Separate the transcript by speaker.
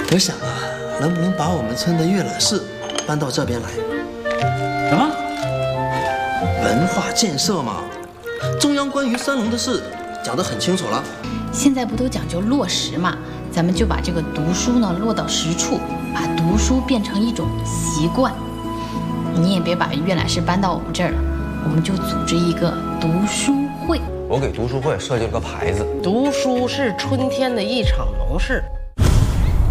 Speaker 1: 我想啊，能不能把我们村的阅览室搬到这边来？
Speaker 2: 什么？
Speaker 1: 文化建设嘛，中央关于三农的事讲得很清楚了。
Speaker 3: 现在不都讲究落实嘛？咱们就把这个读书呢落到实处，把读书变成一种习惯。你也别把阅览室搬到我们这儿了，我们就组织一个读书会。
Speaker 4: 我给读书会设计了个牌子：
Speaker 5: 读书是春天的一场农事。